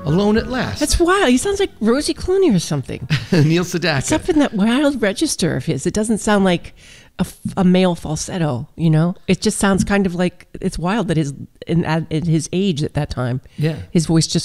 Alone at Last. That's wild. He sounds like Rosie Clooney or something. Neil Sedaka. It's up in that wild register of his. It doesn't sound like a male falsetto, you know? It just sounds kind of like, it's wild that at his age at that time, Yeah. his voice just